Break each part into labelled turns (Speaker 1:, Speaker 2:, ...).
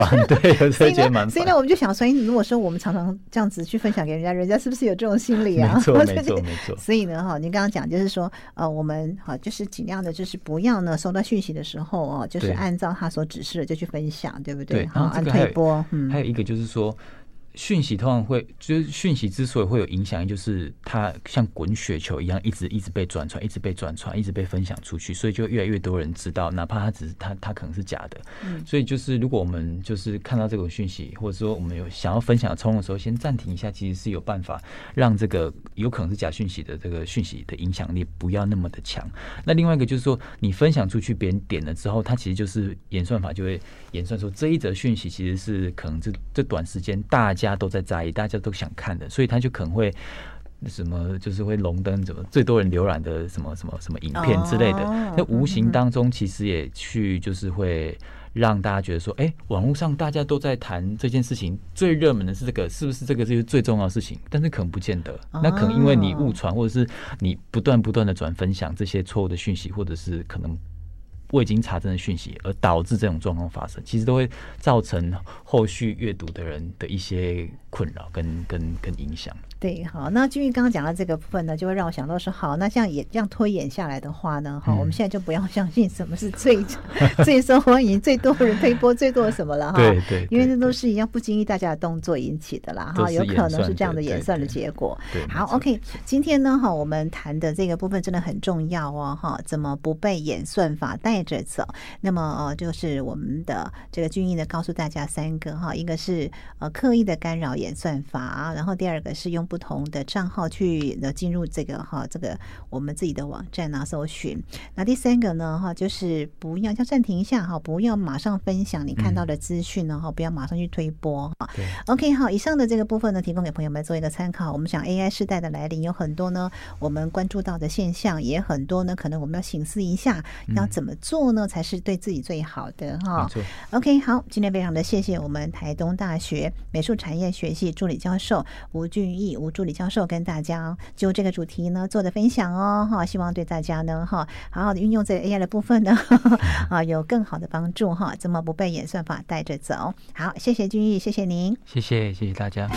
Speaker 1: 对，有时候觉得蛮烦。
Speaker 2: 所以呢，我们就想说，如果说我们常常这样子去分享给人家，人家是不是有这种心理啊？
Speaker 1: 没错，没错，没错。
Speaker 2: 所以呢，您刚刚讲就是说，我们就是尽量的，就是不要呢收到讯息的时候就是按照他所指示的就去分享，对不对？
Speaker 1: 对，然后
Speaker 2: 按推播。
Speaker 1: 还有一个就是说，讯息通常会，就是讯息之所以会有影响力，就是它像滚雪球一样，一直被转传，一直被转传，一直被分享出去，所以就越来越多人知道，哪怕它可能是假的。所以就是如果我们就是看到这种讯息，或者说我们有想要分享的冲动的时候，先暂停一下，其实是有办法让这个有可能是假讯息的这个讯息的影响力不要那么的强。那另外一个就是说，你分享出去，别人点了之后，它其实就是演算法就会演算说这一则讯息其实是可能这短时间大家都在在意，大家都想看的，所以他就可能会什么，就是会荣登什么最多人浏览的什么影片之类的。那无形当中其实也去就是会让大家觉得说，网络上大家都在谈这件事情，最热门的是这个，是不是这个就是最重要的事情？但是可能不见得，那可能因为你误传，或者是你不断的转分享这些错误的讯息，或者是可能未经查证的讯息，而导致这种状况发生，其实都会造成后续阅读的人的一些困扰跟影响。对，
Speaker 2: 好，那君玉刚刚讲到这个部分呢，就会让我想到说，好，那像也这样推演下来的话呢，我们现在就不要相信什么是最受欢迎、最多人推播、最多什么了哈。对，因为这都是一样不经意大家的动作引起的啦哈，有可能是这样的演算的结果。好 ，OK， 今天呢我们谈的这个部分真的很重要哈，怎么不被演算法带着走？那么就是我们的这个君玉呢，告诉大家3个哈，一个是刻意的干扰演算法，然后第二个是用不同的账号去进入这个我们自己的网站搜寻。那第3个呢就是不要暂停一下不要马上分享你看到的资讯不要马上去推播OK， 好，以上的这个部分呢，提供给朋友们做一个参考。我们想 AI 时代的来临，有很多呢我们关注到的现象，也很多呢可能我们要省思一下，要怎么做呢才是对自己最好的OK， 好，今天非常的谢谢我们台东大学美术产业学系助理教授吴俊毅吴助理教授跟大家就这个主题呢做的分享希望对大家呢好好的运用这个 AI 的部分呢有更好的帮助怎么不被演算法带着走。好，谢谢俊毅，谢谢您，
Speaker 1: 谢谢大家。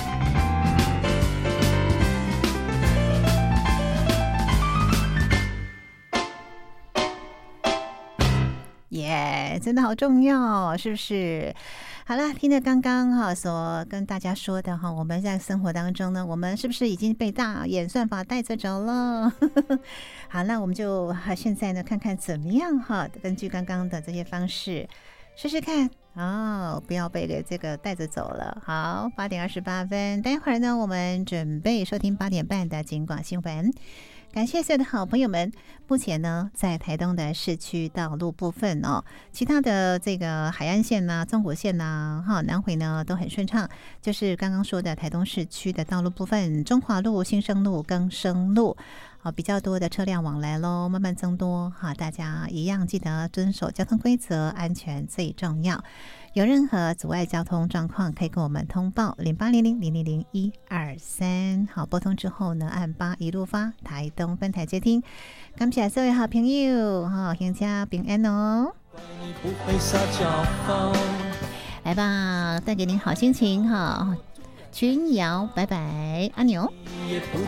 Speaker 2: 真的好重要，是不是？好了，听着刚刚所跟大家说的我们在生活当中呢，我们是不是已经被大演算法带着走了？好，那我们就现在呢看看怎么样根据刚刚的这些方式试试看不要被这个带着走了。好，8点28分，待会儿呢我们准备收听8点半的警广新闻。感谢所有的好朋友们。目前呢，在台东的市区道路部分其他的这个海岸线中国线南回呢都很顺畅。就是刚刚说的台东市区的道路部分，中华路、新生路、更生路比较多的车辆往来咯，慢慢增多大家一样记得遵守交通规则，安全最重要。有任何阻碍交通状况，可以跟我们通报0800-000-123。好，拨通之后呢，按8一路发台东分台接听。感谢所有好朋友乡亲平安来吧，带给您好心情群瑶，拜拜，阿牛。